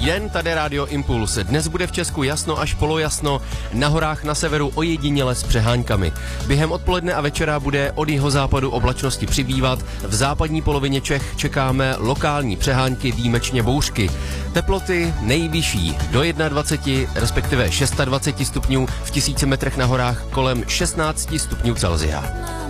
Dobrý den, tady Rádio Impuls. Dnes bude v Česku jasno až polojasno, na horách na severu ojediněle s přeháňkami. Během odpoledne a večera bude od jihozápadu oblačnosti přibývat, v západní polovině Čech čekáme lokální přehánky, výjimečně bouřky. Teploty nejvyšší do 21, respektive 26 stupňů, v 1000 metrech na horách kolem 16 stupňů Celsia.